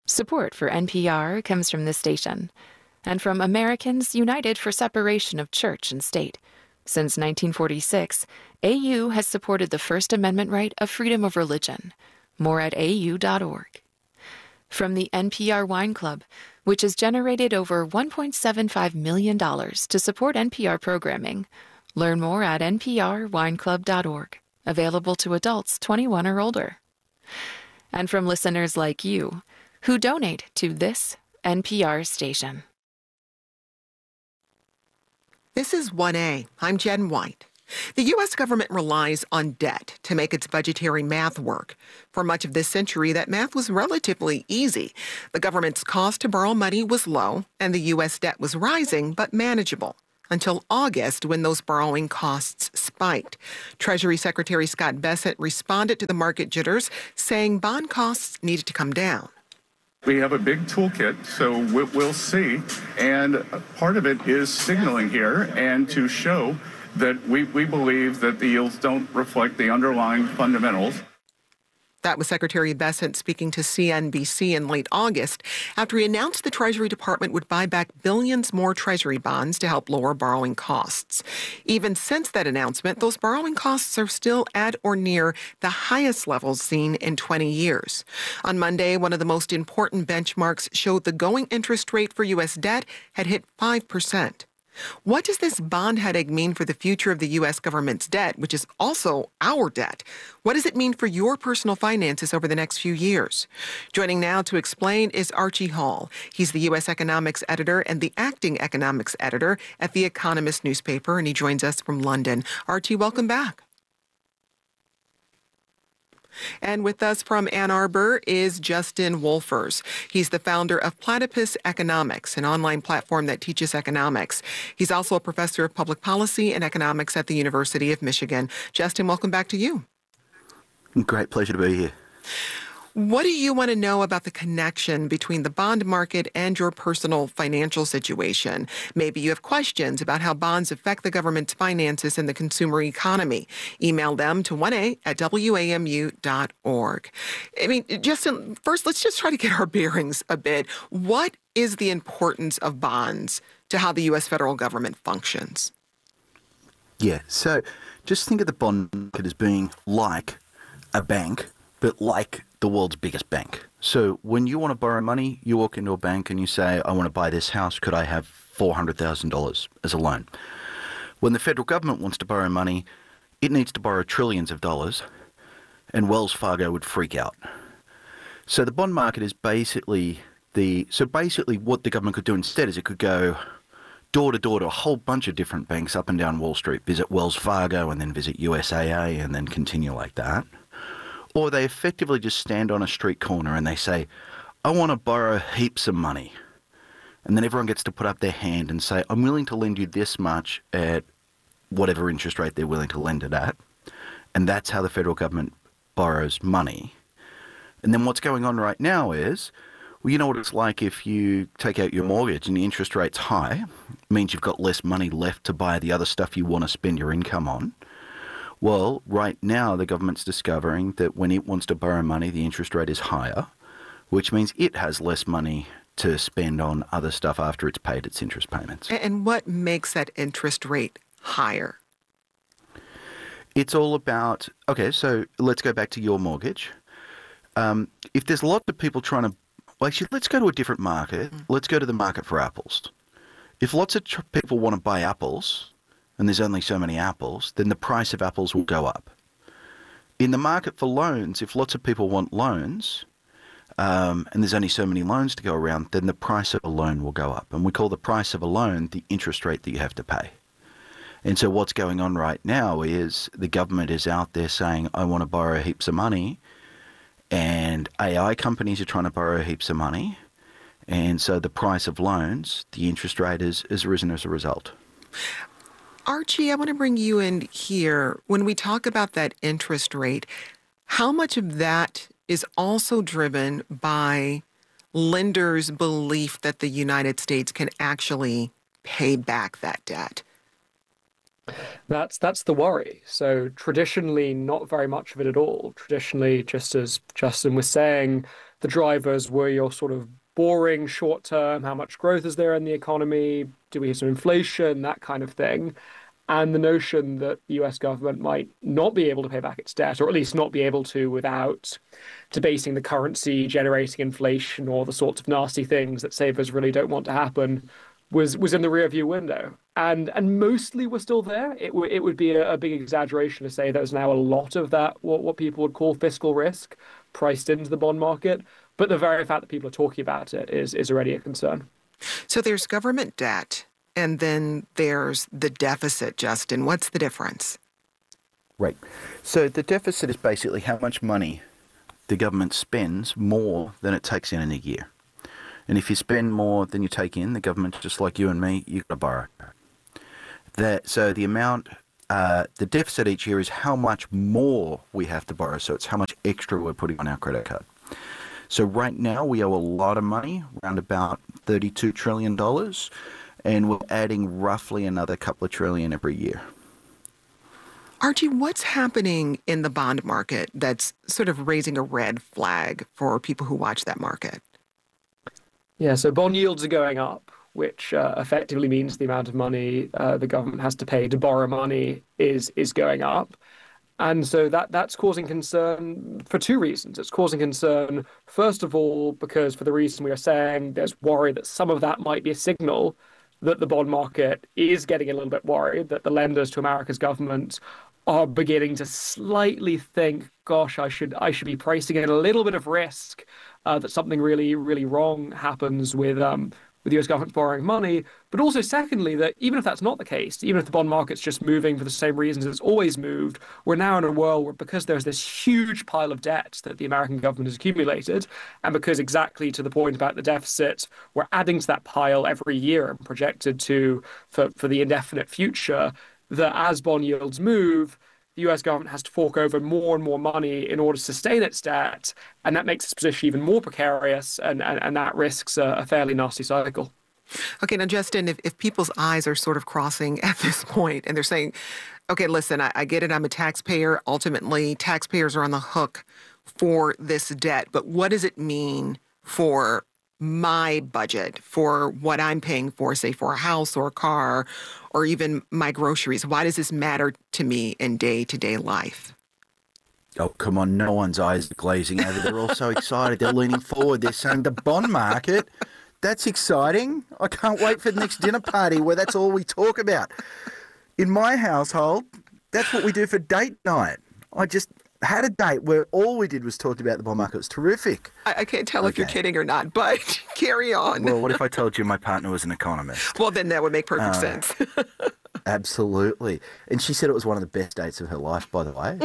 Support for NPR comes from this station and from Americans United for Separation of Church and State. Since 1946, AU has supported the First Amendment right of freedom of religion. More at au.org. From the NPR Wine Club, which has generated over $1.75 million to support NPR programming. Learn more at nprwineclub.org. Available to adults 21 or older. And from listeners like you, who donate to this NPR station. This is 1A. I'm Jen White. The U.S. government relies on debt to make its budgetary math work. For much of this century, that math was relatively easy. The government's cost to borrow money was low, and the U.S. debt was rising but manageable. Until August, when those borrowing costs spiked. Treasury Secretary Scott Bessent responded to the market jitters, saying bond costs needed to come down. We have a big toolkit, so we'll see. And part of it is signaling here and to show that we believe that the yields don't reflect the underlying fundamentals. That was Secretary Bessent speaking to CNBC in late August after he announced the Treasury Department would buy back billions more Treasury bonds to help lower borrowing costs. Even since that announcement, those borrowing costs are still at or near the highest levels seen in 20 years. On Monday, one of the most important benchmarks showed the going interest rate for U.S. debt had hit 5%. What does this bond headache mean for the future of the U.S. government's debt, which is also our debt? What does it mean for your personal finances over the next few years? Joining now to explain is Archie Hall. He's the U.S. economics editor and the acting economics editor at The Economist newspaper, and he joins us from London. Archie, welcome back. And with us from Ann Arbor is Justin Wolfers. He's the founder of Platypus Economics, an online platform that teaches economics. He's also a professor of public policy and economics at the University of Michigan. Justin, welcome back to you. Great pleasure to be here. What do you want to know about the connection between the bond market and your personal financial situation? Maybe you have questions about how bonds affect the government's finances and the consumer economy. Email them to 1a@wamu.org. I mean, Justin, first, let's just try to get our bearings a bit. What is the importance of bonds to how the U.S. federal government functions? Yeah, so just think of the bond market as being like a bank, but like the world's biggest bank. So when you want to borrow money, you walk into a bank and you say, I want to buy this house. Could I have $400,000 as a loan? When the federal government wants to borrow money, it needs to borrow trillions of dollars, and Wells Fargo would freak out. So the bond market is basically what the government could do instead is it could go door to door to a whole bunch of different banks up and down Wall Street, visit Wells Fargo and then visit USAA and then continue like that. Or they effectively just stand on a street corner and they say, I want to borrow heaps of money. And then everyone gets to put up their hand and say, I'm willing to lend you this much at whatever interest rate they're willing to lend it at. And that's how the federal government borrows money. And then what's going on right now is, well, you know what it's like if you take out your mortgage and the interest rate's high, it means you've got less money left to buy the other stuff you want to spend your income on. Well, right now the government's discovering that when it wants to borrow money, the interest rate is higher, which means it has less money to spend on other stuff after it's paid its interest payments. And what makes that interest rate higher? It's all about, okay, so let's go back to your mortgage. If there's a lot of people trying to, well, actually, let's go to a different market. Let's go to the market for apples. If lots of people want to buy apples, and there's only so many apples, then the price of apples will go up. In the market for loans, if lots of people want loans, and there's only so many loans to go around, then the price of a loan will go up. And we call the price of a loan the interest rate that you have to pay. And so what's going on right now is the government is out there saying, I want to borrow heaps of money, and AI companies are trying to borrow heaps of money. And so the price of loans, the interest rate has risen as a result. Archie, I want to bring you in here. When we talk about that interest rate, how much of that is also driven by lenders' belief that the United States can actually pay back that debt? That's the worry. So traditionally, not very much of it at all. Traditionally, just as Justin was saying, The drivers were your sort of boring short term, how much growth is there in the economy? Do we have some inflation? That kind of thing. And the notion that the US government might not be able to pay back its debt, or at least not be able to without debasing the currency, generating inflation, or the sorts of nasty things that savers really don't want to happen, was in the rearview window. And mostly we're still there. It would be a big exaggeration to say there's now a lot of that, what people would call fiscal risk, priced into the bond market. But the very fact that people are talking about it is already a concern. So there's government debt, and then there's the deficit, Justin. What's the difference? Right. So the deficit is basically how much money the government spends more than it takes in a year. And if you spend more than you take in, the government, just like you and me, you've got to borrow. So the amount, the deficit each year is how much more we have to borrow. So it's how much extra we're putting on our credit card. So right now we owe a lot of money, around about $32 trillion, and we're adding roughly another couple of trillion every year. Archie, what's happening in the bond market that's sort of raising a red flag for people who watch that market? Yeah, so bond yields are going up, which effectively means the amount of money the government has to pay to borrow money is going up. And so that's causing concern for two reasons. It's causing concern, first of all, because for the reason we are saying, there's worry that some of that might be a signal that the bond market is getting a little bit worried, that the lenders to America's government are beginning to slightly think, gosh, I should be pricing in a little bit of risk that something really, really wrong happens with the US government borrowing money. But also, secondly, that even if that's not the case, even if the bond market's just moving for the same reasons it's always moved, we're now in a world where, because there's this huge pile of debt that the American government has accumulated, and because exactly to the point about the deficit, we're adding to that pile every year and projected to for the indefinite future, that as bond yields move, the US government has to fork over more and more money in order to sustain its debt, and that makes its position even more precarious, and that risks a fairly nasty cycle. Okay, now, Justin, if people's eyes are sort of crossing at this point and they're saying, okay, listen, I get it, I'm a taxpayer. Ultimately, taxpayers are on the hook for this debt, but what does it mean for my budget, for what I'm paying for, say, for a house or a car, or even my groceries? Why does this matter to me in day-to-day life? Oh, come on. No one's eyes are glazing over. They're all so excited. They're leaning forward. They're saying the bond market, that's exciting. I can't wait for the next dinner party where that's all we talk about. In my household, that's what we do for date night. I just had a date where all we did was talk about the bond market. It was terrific. I can't tell if you're kidding or not, but carry on. Well, what if I told you my partner was an economist? Well, then that would make perfect sense. Absolutely. And she said it was one of the best dates of her life, by the way.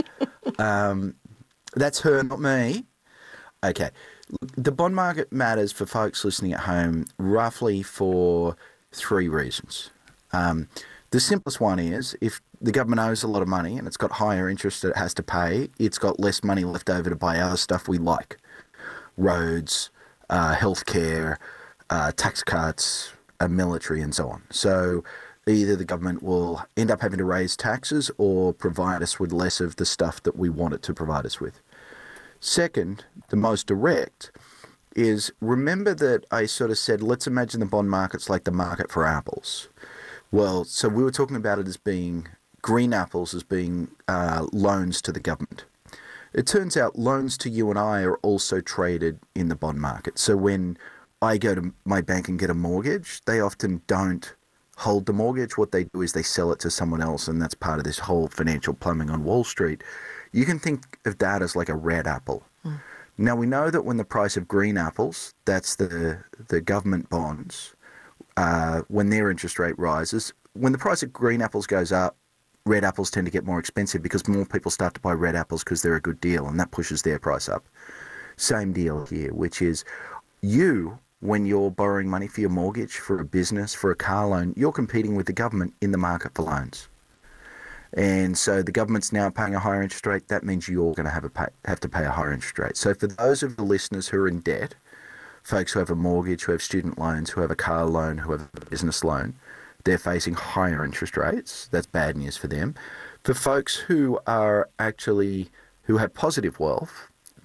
That's her, not me. Okay. The bond market matters for folks listening at home roughly for three reasons. The simplest one is if the government owes a lot of money and it's got higher interest that it has to pay, it's got less money left over to buy other stuff we like. Roads, healthcare, tax cuts, military, and so on. So either the government will end up having to raise taxes or provide us with less of the stuff that we want it to provide us with. Second, the most direct, is remember that I sort of said, let's imagine the bond market's like the market for apples. Well, so we were talking about it as being green apples, as being loans to the government. It turns out loans to you and I are also traded in the bond market. So when I go to my bank and get a mortgage, they often don't hold the mortgage. What they do is they sell it to someone else, and that's part of this whole financial plumbing on Wall Street. You can think of that as like a red apple. Now, we know that when the price of green apples, that's the government bonds, when their interest rate rises, when the price of green apples goes up, red apples tend to get more expensive because more people start to buy red apples because they're a good deal, and that pushes their price up. Same deal here, which is you, when you're borrowing money for your mortgage, for a business, for a car loan, you're competing with the government in the market for loans. And so the government's now paying a higher interest rate. That means you're going to have to pay a higher interest rate. So for those of the listeners who are in debt, folks who have a mortgage, who have student loans, who have a car loan, who have a business loan, they're facing higher interest rates. That's bad news for them. For folks who are who have positive wealth,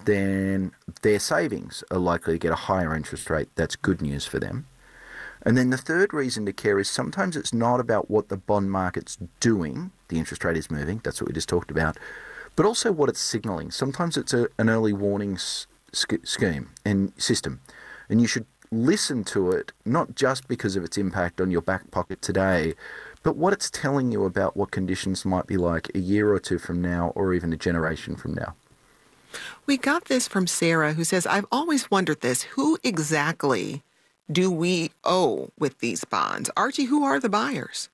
then their savings are likely to get a higher interest rate. That's good news for them. And then the third reason to care is sometimes it's not about what the bond market's doing. The interest rate is moving. That's what we just talked about. But also what it's signalling. Sometimes it's an early warning scheme and system. And you should listen to it, not just because of its impact on your back pocket today, but what it's telling you about what conditions might be like a year or two from now, or even a generation from now. We got this from Sarah, who says, I've always wondered this. Who exactly do we owe with these bonds? Archie, who are the buyers?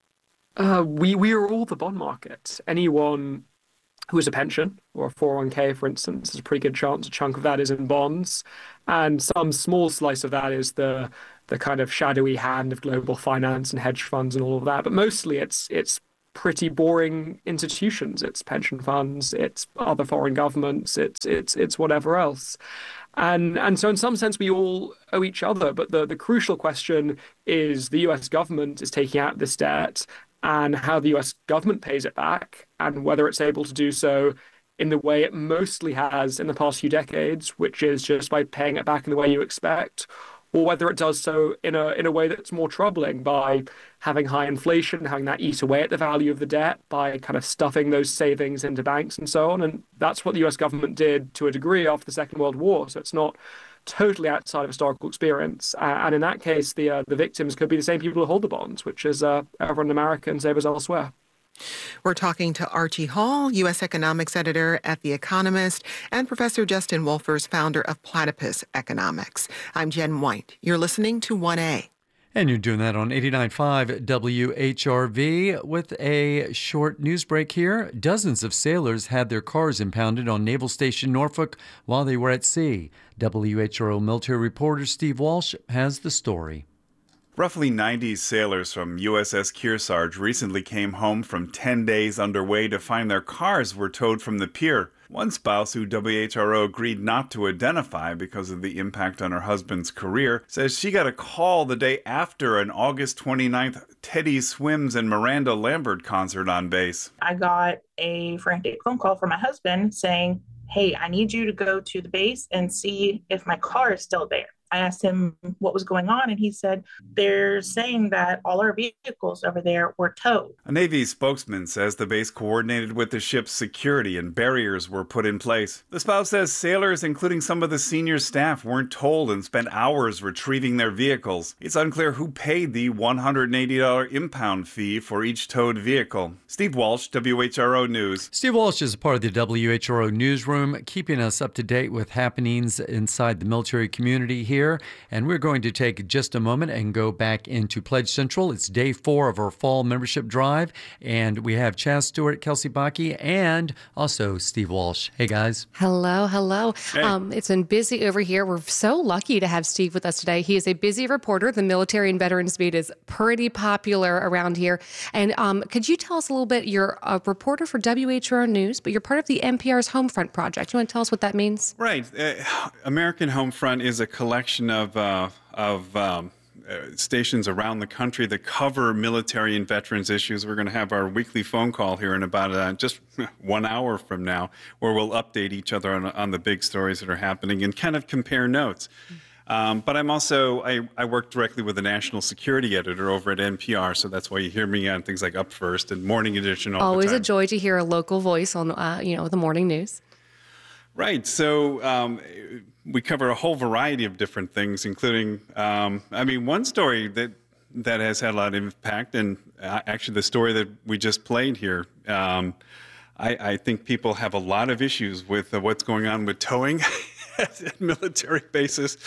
We are all the bond market. Anyone who has a pension or a 401k, for instance, there's a pretty good chance a chunk of that is in bonds. And some small slice of that is the kind of shadowy hand of global finance and hedge funds and all of that. But mostly it's pretty boring institutions. It's pension funds, it's other foreign governments, it's whatever else. And so in some sense, we all owe each other. But the crucial question is the US government is taking out this debt and how the US government pays it back and whether it's able to do so in the way it mostly has in the past few decades, which is just by paying it back in the way you expect, or whether it does so in a way that's more troubling by having high inflation, having that eat away at the value of the debt, by kind of stuffing those savings into banks and so on. And that's what the US government did to a degree after the Second World War. So it's not totally outside of historical experience. And in that case, the victims could be the same people who hold the bonds, which is over in America and savers elsewhere. We're talking to Archie Hall, U.S. economics editor at The Economist, and Professor Justin Wolfers, founder of Platypus Economics. I'm Jen White. You're listening to 1A. And you're doing that on 89.5 WHRV. With a short news break here, dozens of sailors had their cars impounded on Naval Station Norfolk while they were at sea. WHRO military reporter Steve Walsh has the story. Roughly 90 sailors from USS Kearsarge recently came home from 10 days underway to find their cars were towed from the pier. One spouse, who WHRO agreed not to identify because of the impact on her husband's career, says she got a call the day after an August 29th Teddy Swims and Miranda Lambert concert on base. I got a frantic phone call from my husband saying, "Hey, I need you to go to the base and see if my car is still there." I asked him what was going on, and he said, they're saying that all our vehicles over there were towed. A Navy spokesman says the base coordinated with the ship's security and barriers were put in place. The spouse says sailors, including some of the senior staff, weren't told and spent hours retrieving their vehicles. It's unclear who paid the $180 impound fee for each towed vehicle. Steve Walsh, WHRO News. Steve Walsh is a part of the WHRO newsroom, keeping us up to date with happenings inside the military community here. And we're going to take just a moment and go back into Pledge Central. It's day 4 of our fall membership drive. And we have Chaz Stewart, Kelsey Baki, and also Steve Walsh. Hey, guys. Hello. Hey. It's been busy over here. We're so lucky to have Steve with us today. He is a busy reporter. The Military and Veterans Beat is pretty popular around here. And could you tell us a little bit? You're a reporter for WHRO News, but you're part of the NPR's Homefront Project. You want to tell us what that means? Right. American Homefront is a collection of stations around the country that cover military and veterans issues. We're going to have our weekly phone call here in about just 1 hour from now, where we'll update each other on the big stories that are happening and kind of compare notes. But I'm also, I work directly with the national security editor over at NPR, so that's why you hear me on things like Up First and Morning Edition all Always the time. a joy to hear a local voice on, the morning news. Right. So we cover a whole variety of different things, including, one story that has had a lot of impact, and actually the story that we just played here. I think people have a lot of issues with what's going on with towing at military bases.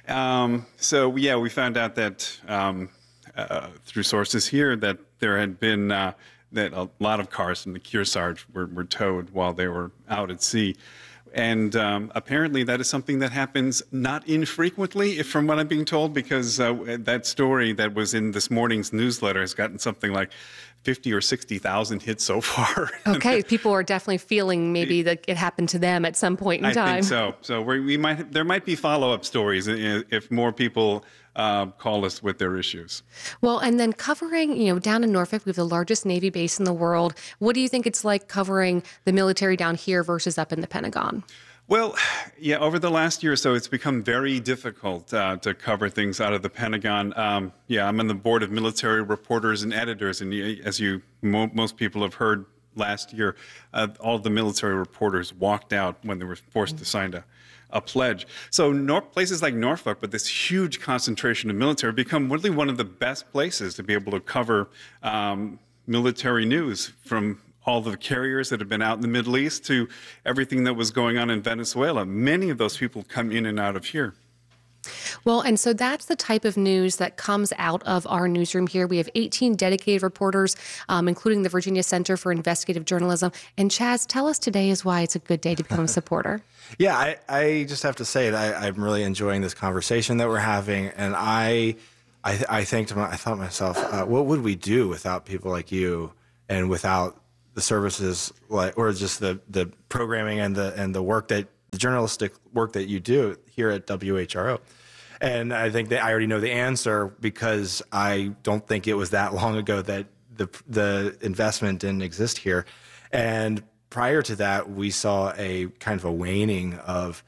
We found out that through sources here that there had been that a lot of cars from the Kearsarge were towed while they were out at sea. And apparently that is something that happens not infrequently, from what I'm being told, because that story that was in this morning's newsletter has gotten something like 50 or 60,000 hits so far. Okay, people are definitely feeling maybe that it happened to them at some point in time. I think so. So there might be follow-up stories if more people call us with their issues. Well, and then covering, down in Norfolk, we have the largest Navy base in the world. What do you think it's like covering the military down here versus up in the Pentagon? Well, yeah, over the last year or so, it's become very difficult to cover things out of the Pentagon. I'm on the board of military reporters and editors, and as most people have heard last year, all of the military reporters walked out when they were forced to sign a pledge. So places like Norfolk, with this huge concentration of military, become really one of the best places to be able to cover military news, from all the carriers that have been out in the Middle East to everything that was going on in Venezuela. Many of those people come in and out of here. Well, and so that's the type of news that comes out of our newsroom here. We have 18 dedicated reporters, including the Virginia Center for Investigative Journalism. And Chaz, tell us today is why it's a good day to become a supporter. Yeah, I just have to say that I'm really enjoying this conversation that we're having. And I thought to myself, what would we do without people like you and without the services or just the programming and the work that the journalistic work that you do here at WHRO? And I think that I already know the answer, because I don't think it was that long ago that the investment didn't exist here. And prior to that, we saw a kind of a waning of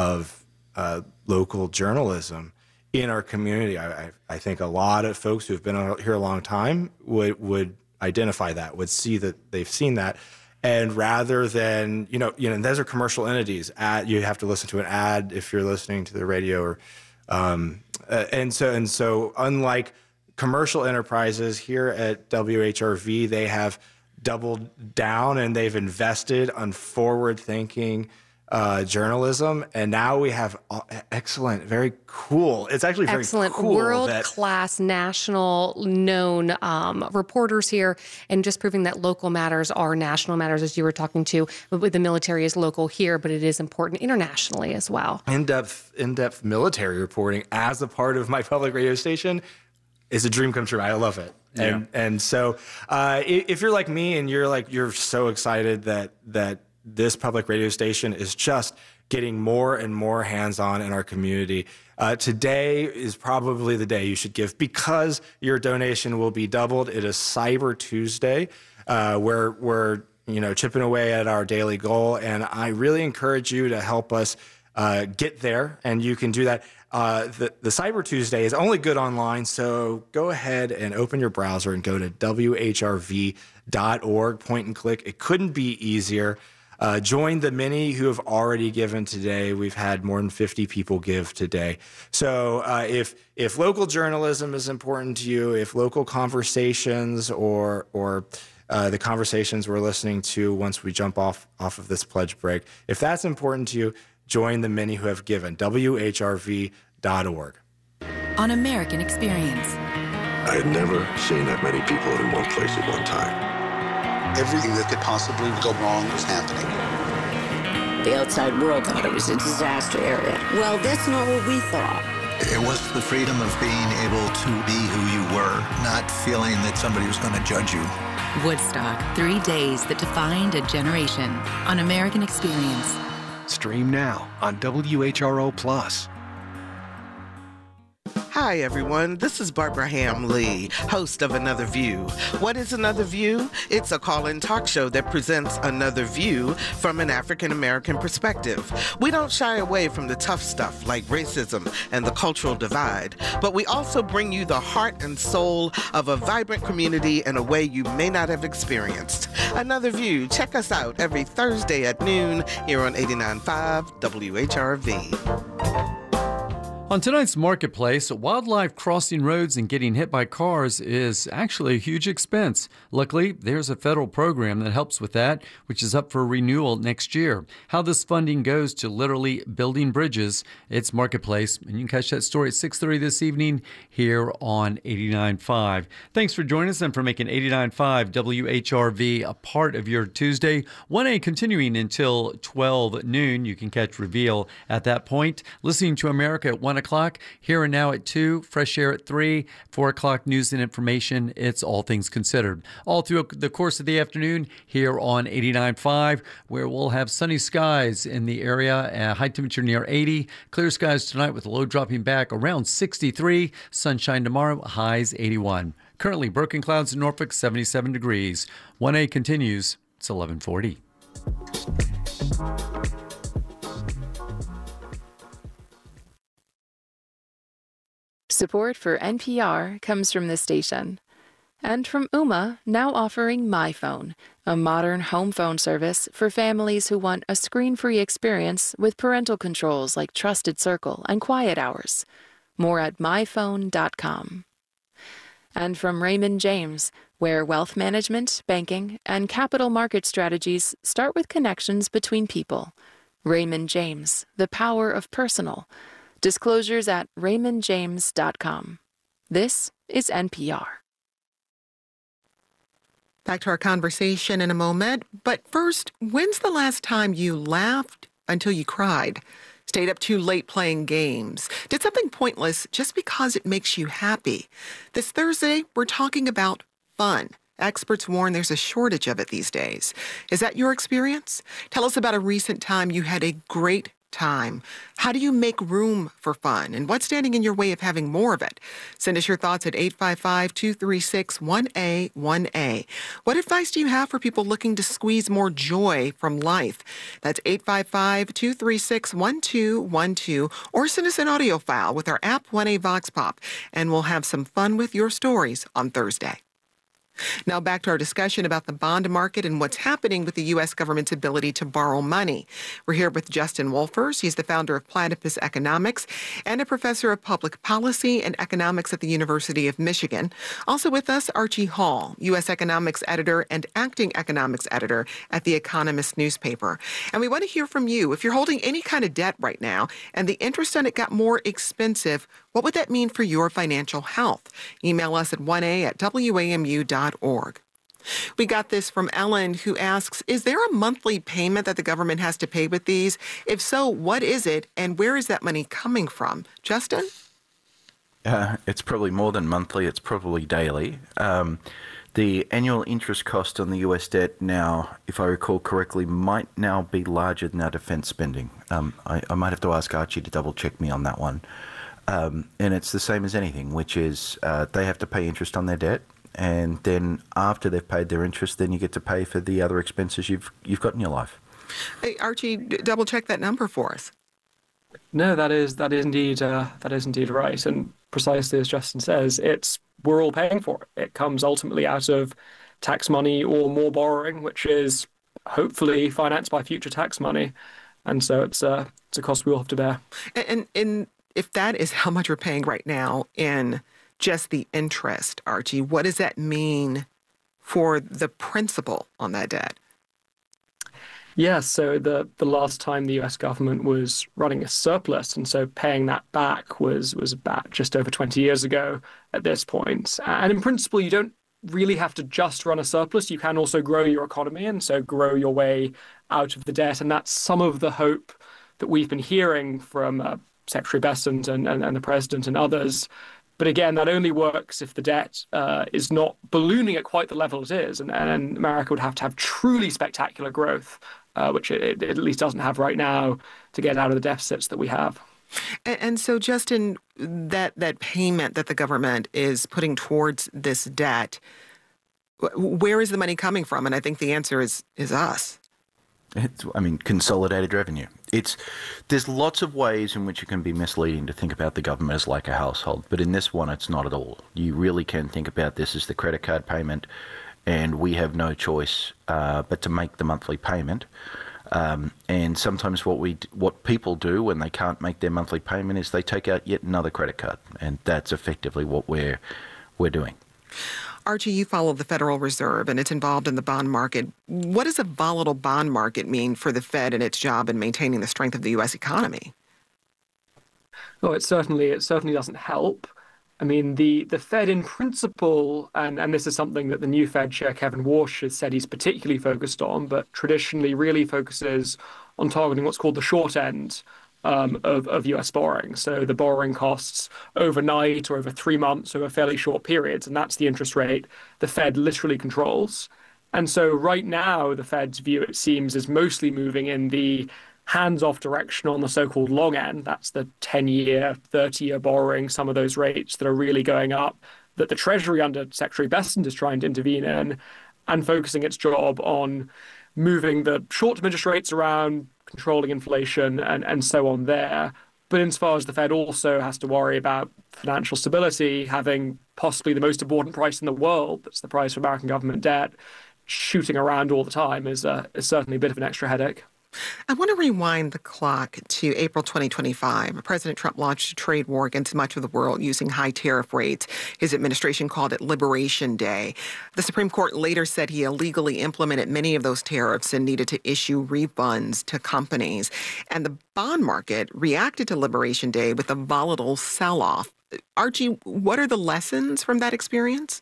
local journalism in our community. I think a lot of folks who've been here a long time would identify that, would see that they've seen that. And rather than, those are commercial entities. You have to listen to an ad if you're listening to the radio, or and so unlike commercial enterprises here at WHRV, they have doubled down and they've invested on forward-thinking journalism, and now we have excellent, very cool. It's actually very excellent, cool, world-class, national known reporters here, and just proving that local matters are national matters, as you were talking to. With the military is local here, but it is important internationally as well. In-depth military reporting as a part of my public radio station is a dream come true. I love it. And so if you're like me and you're so excited that this public radio station is just getting more and more hands-on in our community, today is probably the day you should give, because your donation will be doubled. It is Cyber Tuesday, where we're chipping away at our daily goal, and I really encourage you to help us get there, and you can do that. The Cyber Tuesday is only good online, so go ahead and open your browser and go to WHRV.org, point and click. It couldn't be easier. Join the many who have already given today. We've had more than 50 people give today. So if local journalism is important to you, if local conversations or the conversations we're listening to once we jump off of this pledge break, if that's important to you, join the many who have given. WHRV.org. On American Experience. I had never seen that many people in one place at one time. Everything that could possibly go wrong was happening. The outside world thought it was a disaster area. Well, that's not what we thought. It was the freedom of being able to be who you were, not feeling that somebody was going to judge you. Woodstock, 3 days that defined a generation on American Experience. Stream now on WHRO+. Hi, everyone. This is Barbara Ham-Lee, host of Another View. What is Another View? It's a call-in talk show that presents another view from an African-American perspective. We don't shy away from the tough stuff like racism and the cultural divide, but we also bring you the heart and soul of a vibrant community in a way you may not have experienced. Another View. Check us out every Thursday at noon here on 89.5 WHRV. On tonight's Marketplace, wildlife crossing roads and getting hit by cars is actually a huge expense. Luckily, there's a federal program that helps with that, which is up for renewal next year. How this funding goes to literally building bridges, it's Marketplace, and you can catch that story at 6:30 this evening here on 89.5. Thanks for joining us and for making 89.5 WHRV a part of your Tuesday. 1A continuing until 12 noon. You can catch Reveal at that point. Listening to America at 1 o'clock, Here and Now at 2, Fresh Air at 3, 4 o'clock news and information. It's All Things Considered. All through the course of the afternoon here on 89.5, where we'll have sunny skies in the area, high temperature near 80, clear skies tonight with a low dropping back around 63, sunshine tomorrow, highs 81. Currently broken clouds in Norfolk, 77 degrees. 1A continues. It's 11:40. Support for NPR comes from this station. And from Ooma, now offering MyPhone, a modern home phone service for families who want a screen-free experience with parental controls like Trusted Circle and Quiet Hours. More at myphone.com. And from Raymond James, where wealth management, banking, and capital market strategies start with connections between people. Raymond James, the power of personal. Disclosures at raymondjames.com. This is NPR. Back to our conversation in a moment. But first, when's the last time you laughed until you cried? Stayed up too late playing games? Did something pointless just because it makes you happy? This Thursday, we're talking about fun. Experts warn there's a shortage of it these days. Is that your experience? Tell us about a recent time you had a great time. How do you make room for fun? And what's standing in your way of having more of it? Send us your thoughts at 855-236-1A1A. What advice do you have for people looking to squeeze more joy from life? That's 855-236-1212, or send us an audio file with our app 1A Vox Pop, and we'll have some fun with your stories on Thursday. Now back to our discussion about the bond market and what's happening with the U.S. government's ability to borrow money. We're here with Justin Wolfers. He's the founder of Platypus Economics and a professor of public policy and economics at the University of Michigan. Also with us, Archie Hall, U.S. economics editor and acting economics editor at The Economist newspaper. And we want to hear from you. If you're holding any kind of debt right now and the interest on it got more expensive, what would that mean for your financial health? Email us at 1a@wamu.org. We got this from Ellen, who asks, is there a monthly payment that the government has to pay with these? If so, what is it, and where is that money coming from? Justin? It's probably more than monthly. It's probably daily. The annual interest cost on the U.S. debt now, if I recall correctly, might now be larger than our defense spending. I might have to ask Archie to double-check me on that one. And it's the same as anything, which is they have to pay interest on their debt, and then after they've paid their interest, then you get to pay for the other expenses you've got in your life. Hey, Archie, double check that number for us. No, that is indeed right, and precisely as Justin says, we're all paying for it. It comes ultimately out of tax money or more borrowing, which is hopefully financed by future tax money, and so it's a cost we all have to bear. And if that is how much we're paying right now in just the interest, Archie, what does that mean for the principal on that debt? Yes, so the last time the US government was running a surplus, and so paying that back was about just over 20 years ago at this point. And in principle, you don't really have to just run a surplus. You can also grow your economy and so grow your way out of the debt. And that's some of the hope that we've been hearing from Secretary Bessent and the President and others. But again, that only works if the debt is not ballooning at quite the level it is. And America would have to have truly spectacular growth, which it at least doesn't have right now, to get out of the deficits that we have. And so, Justin, that payment that the government is putting towards this debt, where is the money coming from? And I think the answer is us. Consolidated revenue. There's lots of ways in which it can be misleading to think about the government as like a household, but in this one, it's not at all. You really can think about this as the credit card payment, and we have no choice but to make the monthly payment. And sometimes what people do when they can't make their monthly payment is they take out yet another credit card, and that's effectively what we're doing. Archie, you follow the Federal Reserve, and it's involved in the bond market. What does a volatile bond market mean for the Fed and its job in maintaining the strength of the U.S. economy? Well, it certainly doesn't help. I mean, the Fed in principle, and this is something that the new Fed chair, Kevin Warsh, has said he's particularly focused on, but traditionally really focuses on targeting what's called the short end of US borrowing. So the borrowing costs overnight or over 3 months over fairly short periods, and that's the interest rate the Fed literally controls. And so right now, the Fed's view, it seems, is mostly moving in the hands-off direction on the so-called long end. That's the 10-year, 30-year borrowing, some of those rates that are really going up, that the Treasury under Secretary Bessent is trying to intervene in, and focusing its job on moving the short-term interest rates around, controlling inflation, and so on there, But insofar as the Fed also has to worry about financial stability, having possibly the most important price in the world, that's the price of American government debt, shooting around all the time is certainly a bit of an extra headache. I want to rewind the clock to April 2025. President Trump launched a trade war against much of the world using high tariff rates. His administration called it Liberation Day. The Supreme Court later said he illegally implemented many of those tariffs and needed to issue refunds to companies. And the bond market reacted to Liberation Day with a volatile sell-off. Archie, what are the lessons from that experience?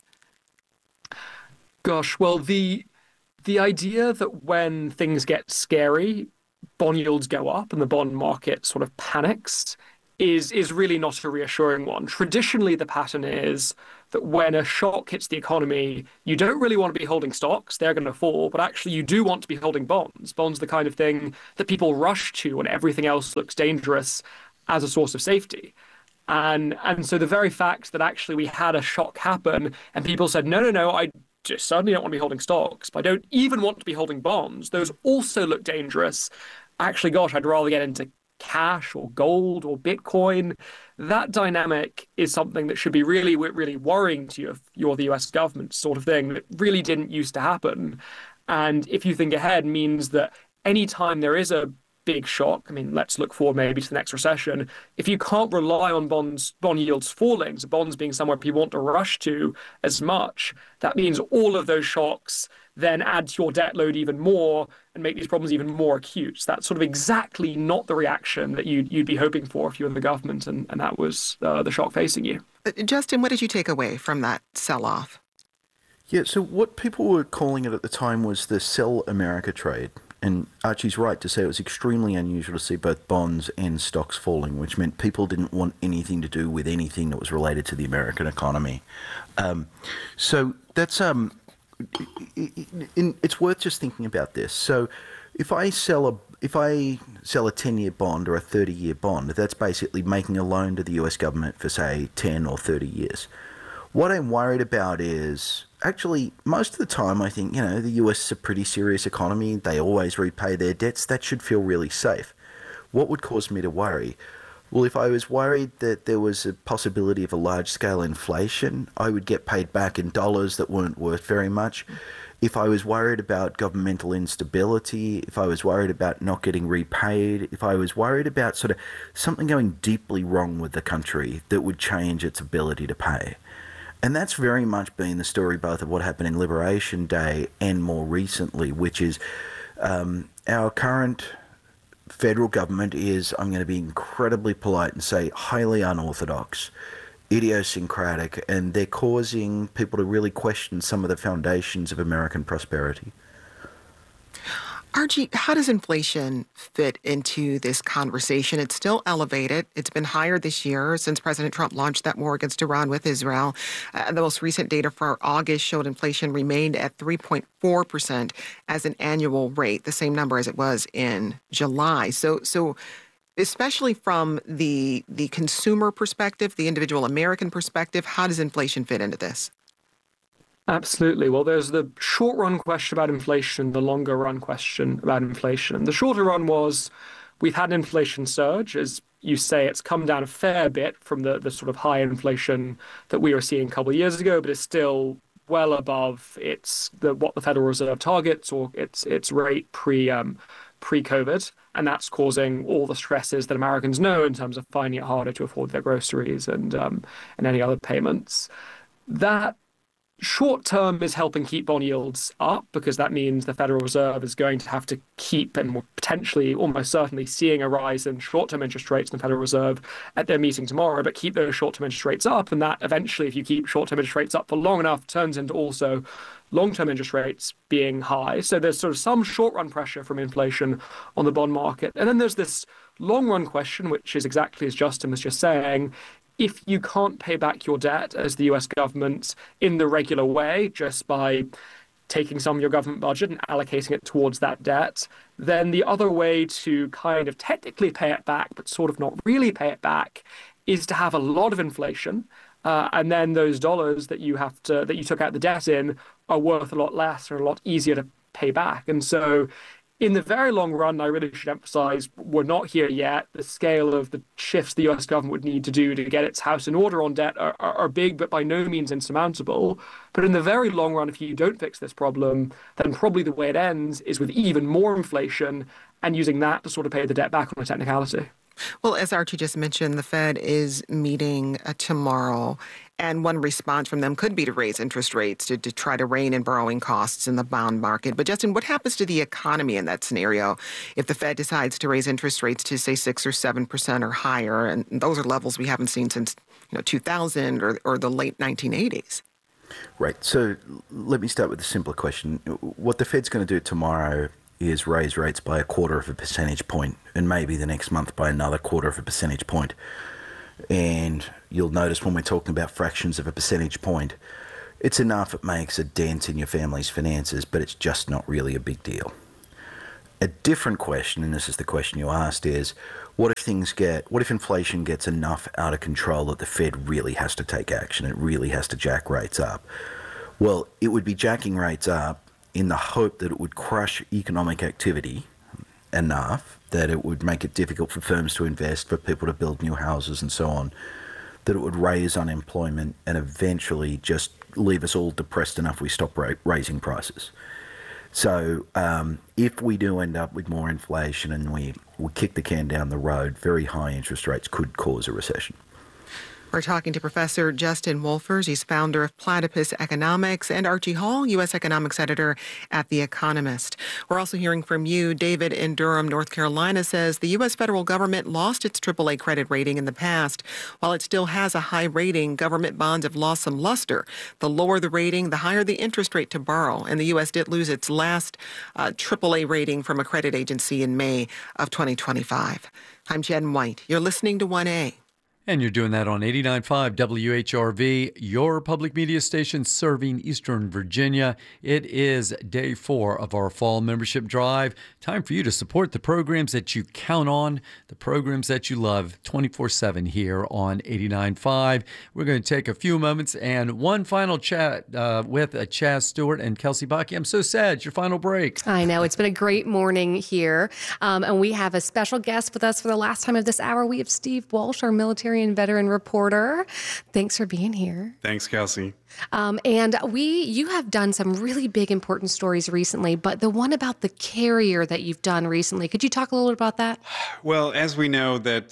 Gosh, well, the idea that when things get scary, bond yields go up and the bond market sort of panics is really not a reassuring one. Traditionally, the pattern is that when a shock hits the economy, you don't really want to be holding stocks. They're going to fall, but actually you do want to be holding bonds. Bonds are the kind of thing that people rush to when everything else looks dangerous as a source of safety. And so the very fact that actually we had a shock happen and people said, no, I just certainly don't want to be holding stocks, but I don't even want to be holding bonds. Those also look dangerous. Actually, gosh, I'd rather get into cash or gold or Bitcoin. That dynamic is something that should be really, really worrying to you if you're the US government, sort of thing that really didn't used to happen. And if you think ahead, means that anytime there is a big shock, I mean, let's look forward maybe to the next recession. If you can't rely on bond yields falling, so bonds being somewhere people want to rush to as much, that means all of those shocks then add to your debt load even more and make these problems even more acute. So that's sort of exactly not the reaction that you'd be hoping for if you were the government, and that was the shock facing you. Justin, what did you take away from that sell-off? Yeah, so what people were calling it at the time was the Sell America trade. And Archie's right to say it was extremely unusual to see both bonds and stocks falling, which meant people didn't want anything to do with anything that was related to the American economy. So that's it's worth just thinking about this. So if I sell a 10-year bond or a 30-year bond, that's basically making a loan to the US government for, say, 10 or 30 years. What I'm worried about is, actually, most of the time I think, the US is a pretty serious economy. They always repay their debts. That should feel really safe. What would cause me to worry? Well, if I was worried that there was a possibility of a large-scale inflation, I would get paid back in dollars that weren't worth very much. If I was worried about governmental instability, if I was worried about not getting repaid, if I was worried about sort of something going deeply wrong with the country that would change its ability to pay. And that's very much been the story both of what happened in Liberation Day and more recently, which is our current federal government is, I'm going to be incredibly polite and say, highly unorthodox, idiosyncratic, and they're causing people to really question some of the foundations of American prosperity. Archie, how does inflation fit into this conversation? It's still elevated. It's been higher this year since President Trump launched that war against Iran with Israel. The most recent data for August showed inflation remained at 3.4% as an annual rate, the same number as it was in July. So especially from the consumer perspective, the individual American perspective, how does inflation fit into this? Absolutely. Well, there's the short-run question about inflation, the longer-run question about inflation. The shorter run was we've had an inflation surge. As you say, it's come down a fair bit from the sort of high inflation that we were seeing a couple of years ago, but it's still well above what the Federal Reserve targets or its rate pre-COVID. And that's causing all the stresses that Americans know in terms of finding it harder to afford their groceries and any other payments. That short term is helping keep bond yields up because that means the Federal Reserve is going to have to keep and potentially almost certainly seeing a rise in short-term interest rates in the Federal Reserve at their meeting tomorrow, but keep those short-term interest rates up. And that eventually, if you keep short-term interest rates up for long enough, turns into also long-term interest rates being high. So there's sort of some short-run pressure from inflation on the bond market. And then there's this long-run question, which is exactly as Justin was just saying. If you can't pay back your debt as the US government in the regular way, just by taking some of your government budget and allocating it towards that debt, then the other way to kind of technically pay it back, but sort of not really pay it back, is to have a lot of inflation. And then those dollars that you took out the debt in are worth a lot less or a lot easier to pay back. And so In the very long run, I really should emphasize, we're not here yet. The scale of the shifts the US government would need to do to get its house in order on debt are big, but by no means insurmountable. But in the very long run, if you don't fix this problem, then probably the way it ends is with even more inflation and using that to sort of pay the debt back on a technicality. Well, as Archie just mentioned, the Fed is meeting tomorrow, and one response from them could be to raise interest rates to try to rein in borrowing costs in the bond market. But Justin, what happens to the economy in that scenario if the Fed decides to raise interest rates to, say, 6 or 7% or higher? And those are levels we haven't seen since 2000 or the late 1980s. Right. So let me start with a simpler question. What the Fed's going to do tomorrow is raise rates by 0.25 percentage point, and maybe the next month by another 0.25 percentage point. And you'll notice when we're talking about fractions of a percentage point, it's enough it makes a dent in your family's finances, but it's just not really a big deal. A different question, and this is the question you asked, is what if inflation gets enough out of control that the Fed really has to take action? It really has to jack rates up. Well, it would be jacking rates up in the hope that it would crush economic activity enough that it would make it difficult for firms to invest, for people to build new houses and so on, that it would raise unemployment and eventually just leave us all depressed enough we stop raising prices. So if we do end up with more inflation and we kick the can down the road, very high interest rates could cause a recession. We're talking to Professor Justin Wolfers. He's founder of Platypus Economics, and Archie Hall, U.S. economics editor at The Economist. We're also hearing from you. David in Durham, North Carolina says the U.S. federal government lost its AAA credit rating in the past. While it still has a high rating, government bonds have lost some luster. The lower the rating, the higher the interest rate to borrow. And the U.S. did lose its last AAA rating from a credit agency in May of 2025. I'm Jen White. You're listening to 1A. And you're doing that on 89.5 WHRV, your public media station serving Eastern Virginia. It is day 4 of our fall membership drive. Time for you to support the programs that you count on, the programs that you love 24/7 here on 89.5. We're going to take a few moments and one final chat with Chaz Stewart and Kelsey Baki. I'm so sad. It's your final break. I know. It's been a great morning here. And we have a special guest with us for the last time of this hour. We have Steve Walsh, our military and veteran reporter. Thanks for being here. Thanks, Kelsey. And you have done some really big, important stories recently, but the one about the carrier that you've done recently, could you talk a little bit about that? Well, as we know that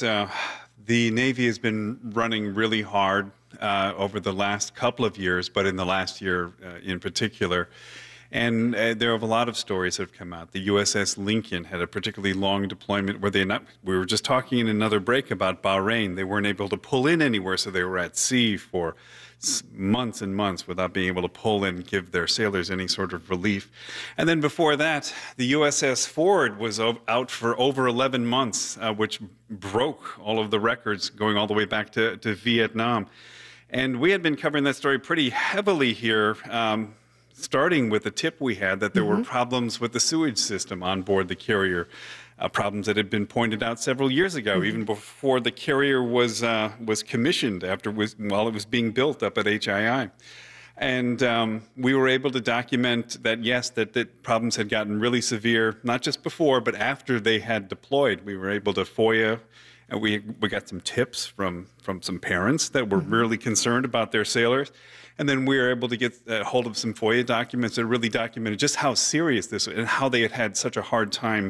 the Navy has been running really hard over the last couple of years, but in the last year in particular. And there are a lot of stories that have come out. The USS Lincoln had a particularly long deployment where we were just talking in another break about Bahrain. They weren't able to pull in anywhere, so they were at sea for months and months without being able to pull in and give their sailors any sort of relief. And then before that, the USS Ford was out for over 11 months, which broke all of the records going all the way back to Vietnam. And we had been covering that story pretty heavily here, starting with the tip we had that there were problems with the sewage system on board the carrier, problems that had been pointed out several years ago, even before the carrier was commissioned, while it was being built up at HII. And we were able to document that, yes, that problems had gotten really severe, not just before, but after they had deployed. We were able to FOIA, and we got some tips from some parents that were really concerned about their sailors. And then we were able to get a hold of some FOIA documents that really documented just how serious this was and how they had had such a hard time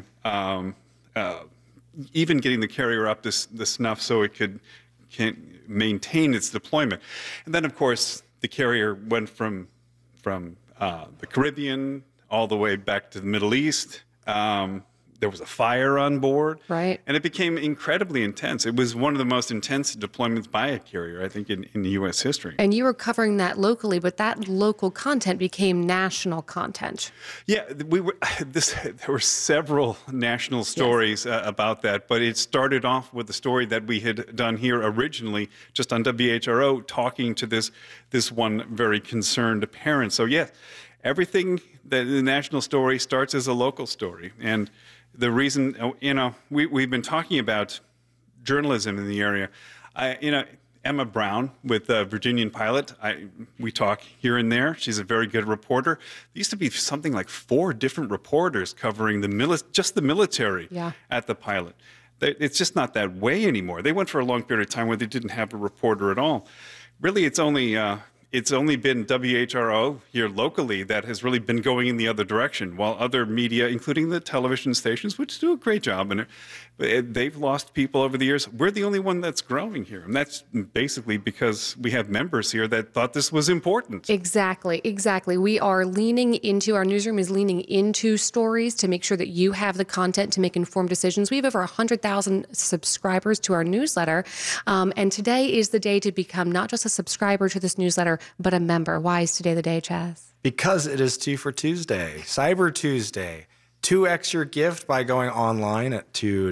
even getting the carrier up to the snuff so it could maintain its deployment. And then, of course, the carrier went from the Caribbean all the way back to the Middle East. There was a fire on board. Right. And it became incredibly intense. It was one of the most intense deployments by a carrier, I think, in the U.S. history. And you were covering that locally, but that local content became national content. Yeah, there were several national stories about that, but it started off with the story that we had done here originally, just on WHRO, talking to this one very concerned parent. So, yes, everything that the national story starts as a local story. And the reason, we've been talking about journalism in the area. Emma Brown with Virginian Pilot. We talk here and there. She's a very good reporter. There used to be something like 4 different reporters covering just the military at the Pilot. It's just not that way anymore. They went for a long period of time where they didn't have a reporter at all. Really, it's only been WHRO here locally that has really been going in the other direction, while other media, including the television stations, which do a great job, and they've lost people over the years. We're the only one that's growing here, and that's basically because we have members here that thought this was important. Exactly. We are our newsroom is leaning into stories to make sure that you have the content to make informed decisions. We have over 100,000 subscribers to our newsletter, and today is the day to become not just a subscriber to this newsletter, but a member. Why is today the day, Chaz? Because it is 2 for Tuesday, Cyber Tuesday. 2x your gift by going online to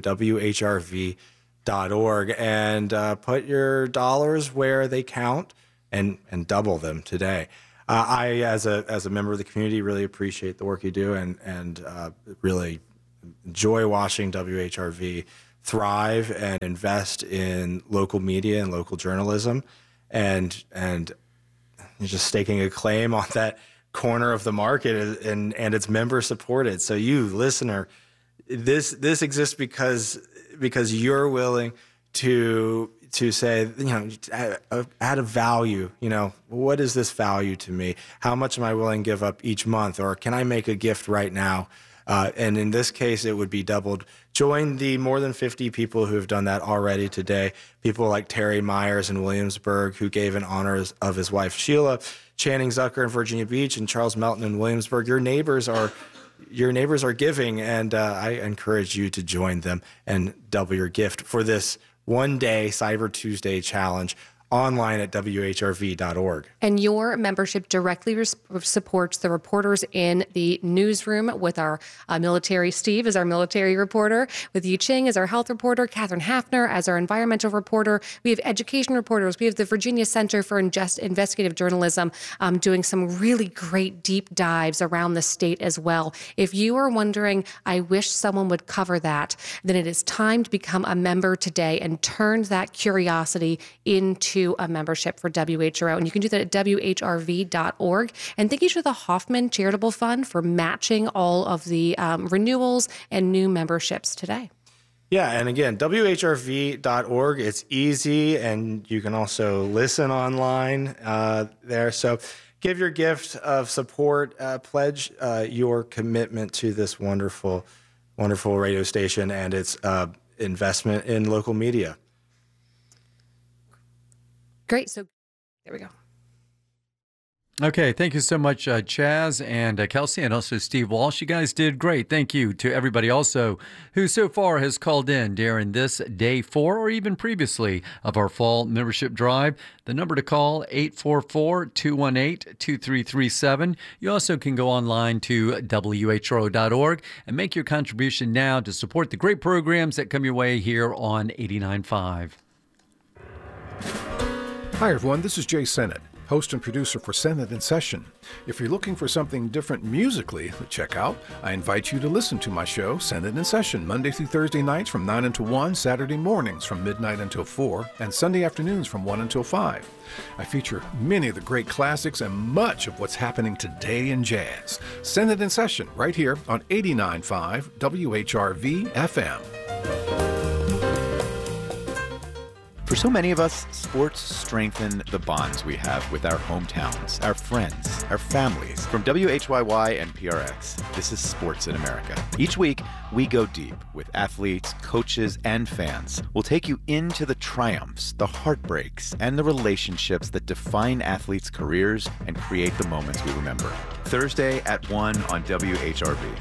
WHRV.org and put your dollars where they count and double them today. I, as a member of the community, really appreciate the work you do and really enjoy watching WHRV thrive and invest in local media and local journalism, and just staking a claim on that corner of the market, and it's member supported. So you, listener, this exists because you're willing to say, add a value. What is this value to me? How much am I willing to give up each month, or can I make a gift right now? And in this case, it would be doubled. Join the more than 50 people who have done that already today. People like Terry Myers in Williamsburg, who gave in honor of his wife Sheila, Channing Zucker in Virginia Beach, and Charles Melton in Williamsburg. Your neighbors are giving, and I encourage you to join them and double your gift for this one-day Cyber Tuesday challenge online at WHRV.org. And your membership directly supports the reporters in the newsroom, with our military. Steve as our military reporter, with Yu Ching as our health reporter, Catherine Hafner as our environmental reporter. We have education reporters. We have the Virginia Center for Investigative Journalism doing some really great deep dives around the state as well. If you are wondering, I wish someone would cover that, then it is time to become a member today and turn that curiosity into a membership for WHRO. And you can do that at WHRV.org. And thank you to the Hoffman Charitable Fund for matching all of the renewals and new memberships today. Yeah, and again, WHRV.org. It's easy, and you can also listen online there. So give your gift of support, pledge your commitment to this wonderful, wonderful radio station and its investment in local media. Great. So there we go. Okay, thank you so much, Chaz and Kelsey, and also Steve Walsh. You guys did great. Thank you to everybody also who so far has called in during this day 4 or even previously of our fall membership drive. The number to call, 844-218-2337. You also can go online to WHRO.org and make your contribution now to support the great programs that come your way here on 89.5. Hi, everyone. This is Jay Sennett, host and producer for Senate in Session. If you're looking for something different musically to check out, I invite you to listen to my show, Senate in Session, Monday through Thursday nights from 9 until 1, Saturday mornings from midnight until 4, and Sunday afternoons from 1 until 5. I feature many of the great classics and much of what's happening today in jazz. Senate in Session, right here on 89.5 WHRV FM. For so many of us, sports strengthen the bonds we have with our hometowns, our friends, our families. From WHYY and PRX, this is Sports in America. Each week, we go deep with athletes, coaches, and fans. We'll take you into the triumphs, the heartbreaks, and the relationships that define athletes' careers and create the moments we remember. Thursday at 1 on WHRV.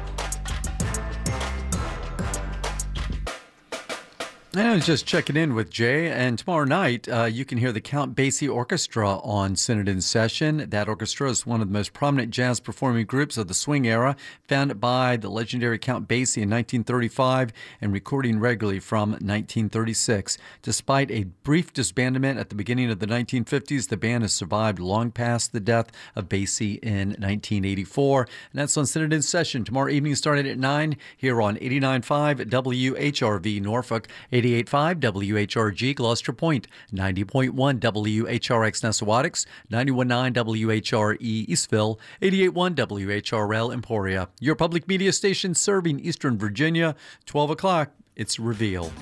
I was just checking in with Jay, and tomorrow night you can hear the Count Basie Orchestra on Synod in Session. That orchestra is one of the most prominent jazz performing groups of the swing era, founded by the legendary Count Basie in 1935 and recording regularly from 1936. Despite a brief disbandment at the beginning of the 1950s, the band has survived long past the death of Basie in 1984. And that's on Synod in Session tomorrow evening starting at 9 here on 89.5 WHRV Norfolk, 88.5 WHRG Gloucester Point, 90.1 WHRX Nessawadox, 91.9 WHRE Eastville, 88.1 WHRL Emporia. Your public media station serving Eastern Virginia. 12 o'clock, it's Reveal.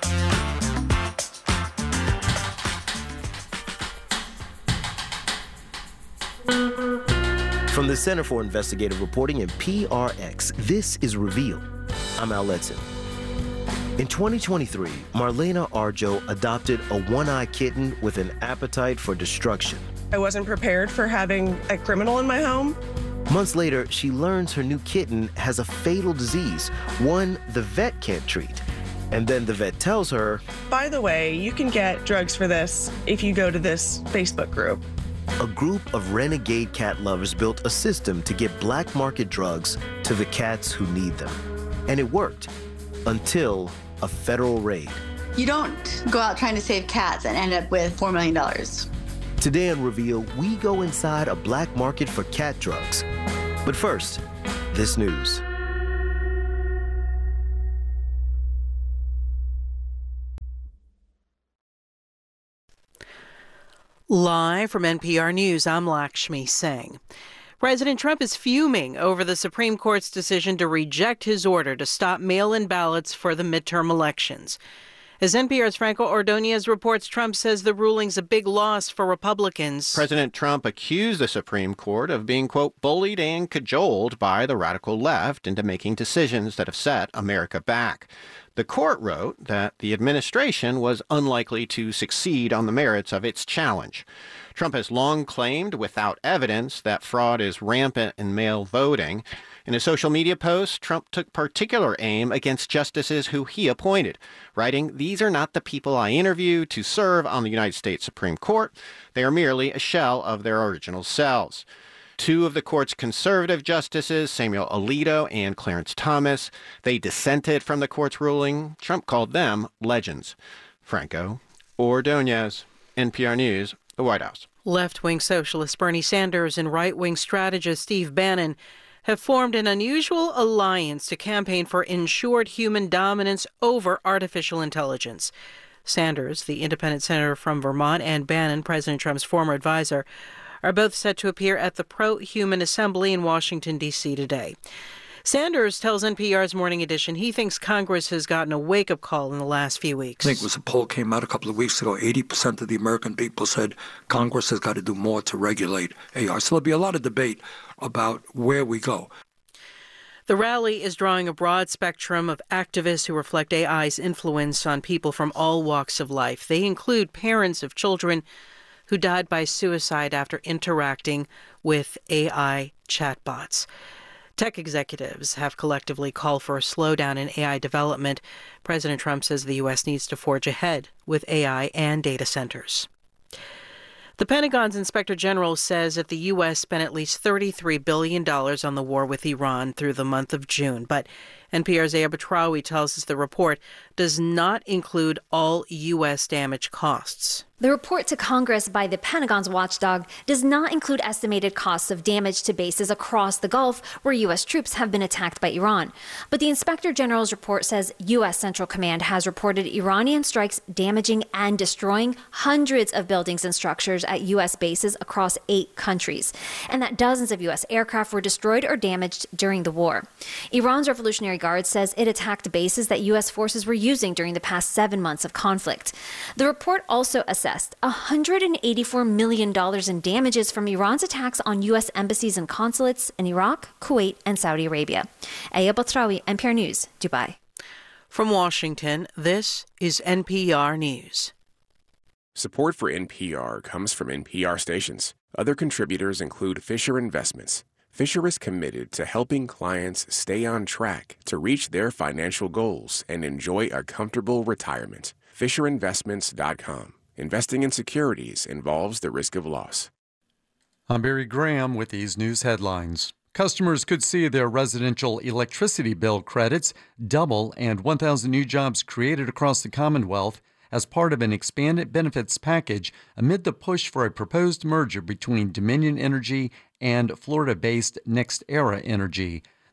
From the Center for Investigative Reporting and PRX, this is Reveal. I'm Al Letson. In 2023, Marlena Arjo adopted a one-eyed kitten with an appetite for destruction. I wasn't prepared for having a criminal in my home. Months later, she learns her new kitten has a fatal disease, one the vet can't treat. And then the vet tells her, by the way, you can get drugs for this if you go to this Facebook group. A group of renegade cat lovers built a system to get black market drugs to the cats who need them. And it worked until a federal raid. You don't go out trying to save cats and end up with $4 million. Today on Reveal, we go inside a black market for cat drugs. But first, this news. Live from NPR News, I'm Lakshmi Singh. President Trump is fuming over the Supreme Court's decision to reject his order to stop mail-in ballots for the midterm elections. As NPR's Franco Ordonez reports, Trump says the ruling's a big loss for Republicans. President Trump accused the Supreme Court of being, quote, bullied and cajoled by the radical left into making decisions that have set America back. The court wrote that the administration was unlikely to succeed on the merits of its challenge. Trump has long claimed, without evidence, that fraud is rampant in mail voting. In a social media post, Trump took particular aim against justices who he appointed, writing, "These are not the people I interviewed to serve on the United States Supreme Court. They are merely a shell of their original selves." Two of the court's conservative justices, Samuel Alito and Clarence Thomas, they dissented from the court's ruling. Trump called them legends. Franco Ordonez, NPR News, the White House. Left-wing socialist Bernie Sanders and right-wing strategist Steve Bannon have formed an unusual alliance to campaign for ensured human dominance over artificial intelligence. Sanders, the independent senator from Vermont, and Bannon, President Trump's former advisor, are both set to appear at the Pro-Human Assembly in Washington, D.C. today. Sanders tells NPR's Morning Edition he thinks Congress has gotten a wake-up call in the last few weeks. I think it was a poll came out a couple of weeks ago. 80% of the American people said Congress has got to do more to regulate AI. So there'll be a lot of debate about where we go. The rally is drawing a broad spectrum of activists who reflect AI's influence on people from all walks of life. They include parents of children who died by suicide after interacting with AI chatbots. Tech executives have collectively called for a slowdown in AI development. President Trump says the U.S. needs to forge ahead with AI and data centers. The Pentagon's Inspector General says that the U.S. spent at least $33 billion on the war with Iran through the month of June. But NPR's Aya Batrawi tells us the report does not include all U.S. damage costs. The report to Congress by the Pentagon's watchdog does not include estimated costs of damage to bases across the Gulf where U.S. troops have been attacked by Iran. But the Inspector General's report says U.S. Central Command has reported Iranian strikes damaging and destroying hundreds of buildings and structures at U.S. bases across 8 countries, and that dozens of U.S. aircraft were destroyed or damaged during the war. Iran's Revolutionary Guard says it attacked bases that U.S. forces were using during the past 7 months of conflict. The report also assessed $184 million in damages from Iran's attacks on U.S. embassies and consulates in Iraq, Kuwait, and Saudi Arabia. Aya Batrawi, NPR News, Dubai. From Washington, this is NPR News. Support for NPR comes from NPR stations. Other contributors include Fisher Investments. Fisher is committed to helping clients stay on track to reach their financial goals and enjoy a comfortable retirement. FisherInvestments.com. Investing in securities involves the risk of loss. I'm Barry Graham with these news headlines. Customers could see their residential electricity bill credits double and 1,000 new jobs created across the Commonwealth as part of an expanded benefits package amid the push for a proposed merger between Dominion Energy and Florida-based NextEra Energy.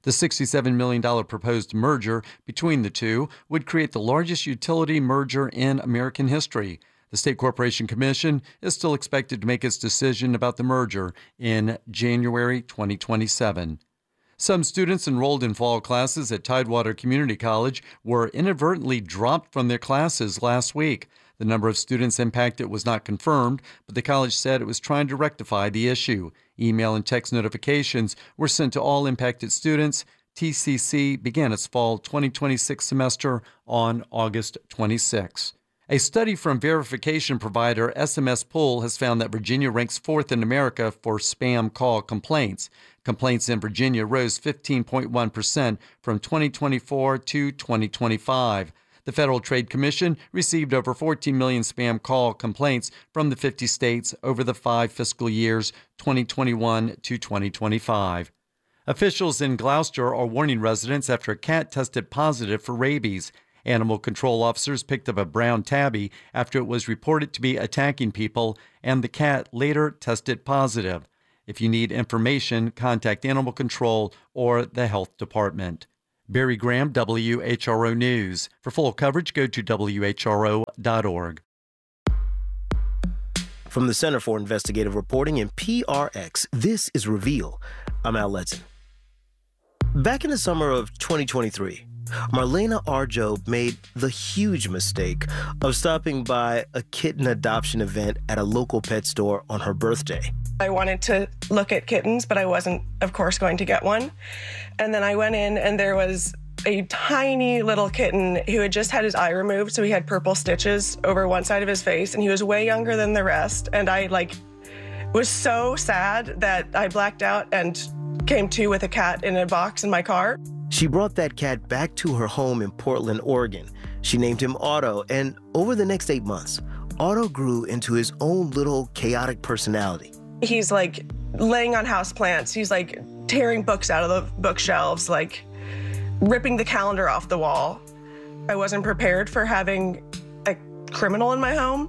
The $67 million proposed merger between the two would create the largest utility merger in American history. The State Corporation Commission is still expected to make its decision about the merger in January 2027. Some students enrolled in fall classes at Tidewater Community College were inadvertently dropped from their classes last week. The number of students impacted was not confirmed, but the college said it was trying to rectify the issue. Email and text notifications were sent to all impacted students. TCC began its fall 2026 semester on August 26. A study from verification provider SMS Pull has found that Virginia ranks 4th in America for spam call complaints. Complaints in Virginia rose 15.1% from 2024 to 2025. The Federal Trade Commission received over 14 million spam call complaints from the 50 states over the 5 fiscal years 2021 to 2025. Officials in Gloucester are warning residents after a cat tested positive for rabies. Animal control officers picked up a brown tabby after it was reported to be attacking people, and the cat later tested positive. If you need information, contact Animal Control or the Health Department. Barry Graham, WHRO News. For full coverage, go to WHRO.org. From the Center for Investigative Reporting and PRX, this is Reveal. I'm Al Letson. Back in the summer of 2023, Marlena Arjo made the huge mistake of stopping by a kitten adoption event at a local pet store on her birthday. I wanted to look at kittens, but I wasn't, of course, going to get one. And then I went in and there was a tiny little kitten who had just had his eye removed, so he had purple stitches over one side of his face, and he was way younger than the rest. And I was so sad that I blacked out and came to with a cat in a box in my car. She brought that cat back to her home in Portland, Oregon. She named him Otto, and over the next 8 months, Otto grew into his own little chaotic personality. He's laying on houseplants. He's tearing books out of the bookshelves, ripping the calendar off the wall. I wasn't prepared for having a criminal in my home.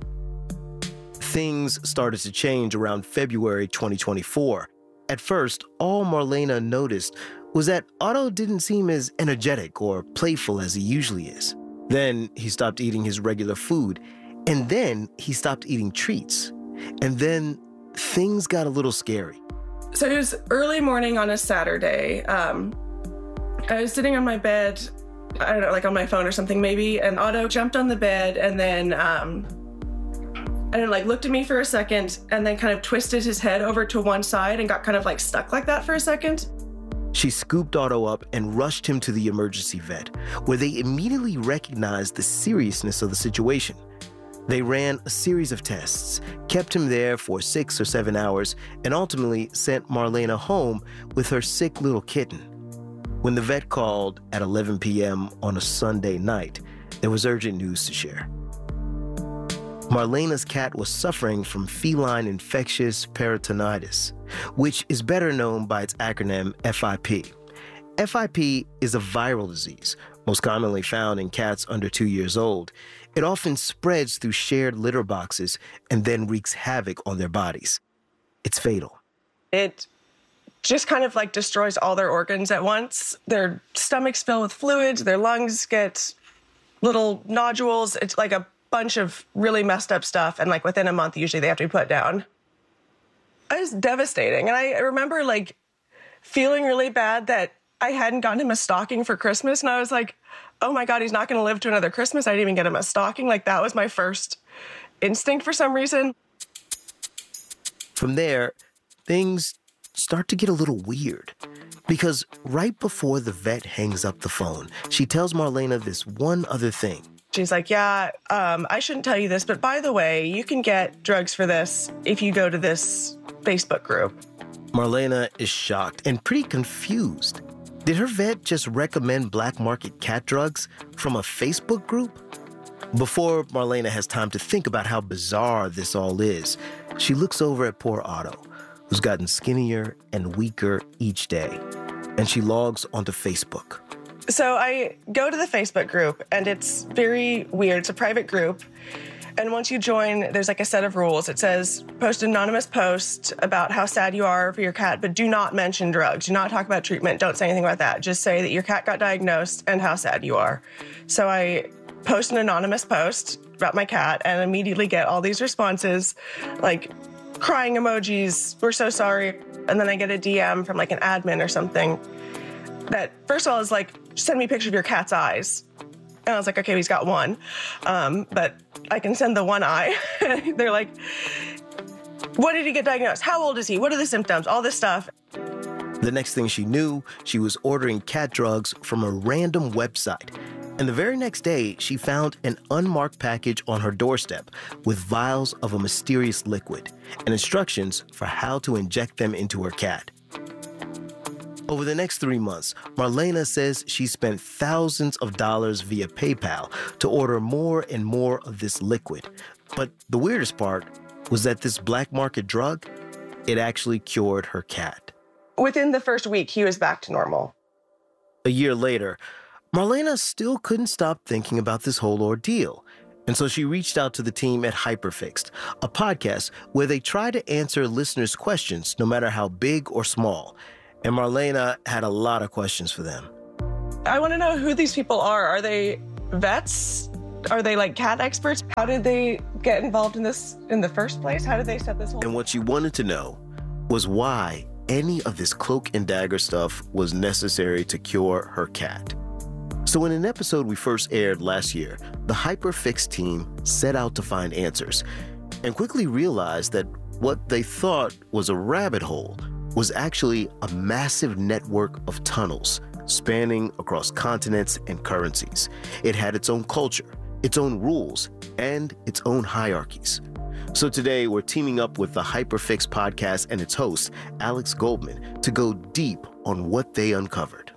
Things started to change around February 2024. At first, all Marlena noticed was that Otto didn't seem as energetic or playful as he usually is. Then he stopped eating his regular food, and then he stopped eating treats. And then things got a little scary. So it was early morning on a Saturday. I was sitting on my bed, I don't know, on my phone or something maybe, and Otto jumped on the bed and then, looked at me for a second and then kind of twisted his head over to one side and got kind of stuck like that for a second. She scooped Otto up and rushed him to the emergency vet, where they immediately recognized the seriousness of the situation. They ran a series of tests, kept him there for 6 or 7 hours, and ultimately sent Marlena home with her sick little kitten. When the vet called at 11 p.m. on a Sunday night, there was urgent news to share. Marlena's cat was suffering from feline infectious peritonitis, which is better known by its acronym FIP. FIP is a viral disease, most commonly found in cats under 2 years old. It often spreads through shared litter boxes and then wreaks havoc on their bodies. It's fatal. It just kind of destroys all their organs at once. Their stomachs fill with fluids, their lungs get little nodules. It's a bunch of really messed up stuff, and within a month usually they have to be put down. It was devastating, and I remember feeling really bad that I hadn't gotten him a stocking for Christmas, and I was like, oh my God, he's not going to live to another Christmas. I didn't even get him a stocking. That was my first instinct for some reason. From there, things start to get a little weird, because right before the vet hangs up the phone, she tells Marlena this one other thing. She's like, I shouldn't tell you this, but by the way, you can get drugs for this if you go to this Facebook group. Marlena is shocked and pretty confused. Did her vet just recommend black market cat drugs from a Facebook group? Before Marlena has time to think about how bizarre this all is, she looks over at poor Otto, who's gotten skinnier and weaker each day, and she logs onto Facebook. So I go to the Facebook group, and it's very weird. It's a private group. And once you join, there's like a set of rules. It says, post an anonymous post about how sad you are for your cat, but do not mention drugs. Do not talk about treatment. Don't say anything about that. Just say that your cat got diagnosed and how sad you are. So I post an anonymous post about my cat and immediately get all these responses, like crying emojis, we're so sorry. And then I get a DM from like an admin or something that, first of all, is like, send me a picture of your cat's eyes. And I was like, okay, he's got one. But I can send the one eye. They're like, when did he get diagnosed? How old is he? What are the symptoms? All this stuff. The next thing she knew, she was ordering cat drugs from a random website. And the very next day, she found an unmarked package on her doorstep with vials of a mysterious liquid and instructions for how to inject them into her cat. Over the next 3 months, Marlena says she spent thousands of dollars via PayPal to order more and more of this liquid. But the weirdest part was that this black market drug, it actually cured her cat. Within the first week, he was back to normal. A year later, Marlena still couldn't stop thinking about this whole ordeal. And so she reached out to the team at Hyperfixed, a podcast where they try to answer listeners' questions, no matter how big or small. And Marlena had a lot of questions for them. I want to know who these people are. Are they vets? Are they like cat experts? How did they get involved in this in the first place? How did they set this whole... And what she wanted to know was why any of this cloak and dagger stuff was necessary to cure her cat. So in an episode we first aired last year, the Hyperfixed team set out to find answers and quickly realized that what they thought was a rabbit hole was actually a massive network of tunnels spanning across continents and currencies. It had its own culture, its own rules, and its own hierarchies. So today we're teaming up with the Hyperfixed podcast and its host, Alex Goldman, to go deep on what they uncovered.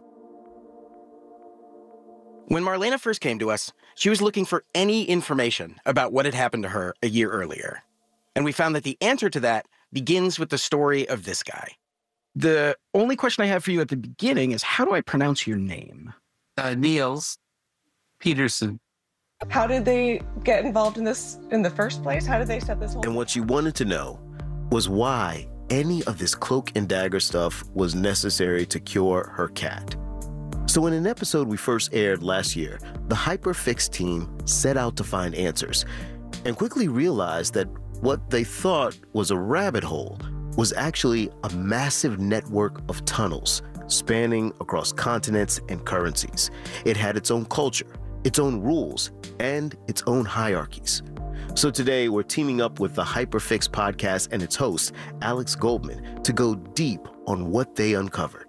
When Marlena first came to us, she was looking for any information about what had happened to her a year earlier. And we found that the answer to that begins with the story of this guy. The only question I have for you at the beginning is, how do I pronounce your name? Niels Peterson. How did they get involved in this in the first place? How did they set this whole... And what she wanted to know was why any of this cloak and dagger stuff was necessary to cure her cat. So in an episode we first aired last year, the Hyperfixed team set out to find answers and quickly realized that what they thought was a rabbit hole was actually a massive network of tunnels spanning across continents and currencies. It had its own culture, its own rules, and its own hierarchies. So today we're teaming up with the Hyperfixed podcast and its host, Alex Goldman, to go deep on what they uncovered.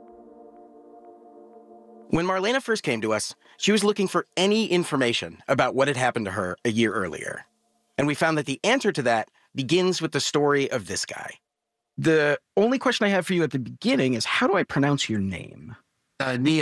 When Marlena first came to us, she was looking for any information about what had happened to her a year earlier. And we found that the answer to that begins with the story of this guy. The only question I have for you at the beginning is, how do I pronounce your name? Neil.